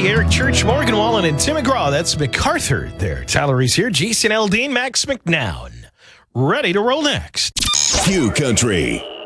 Country, Eric Church, Morgan Wallen, and Tim McGraw. That's MacArthur there. Tyler Reese here. Jason Aldean, Max McNown. Ready to roll next. Q Country.